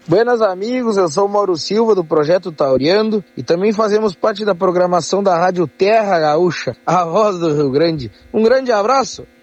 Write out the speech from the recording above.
Buenas amigos, eu sou o Mauro Silva do Projeto Tauriando e também fazemos parte da programação da Rádio Terra Gaúcha, a voz do Rio Grande. Um grande abraço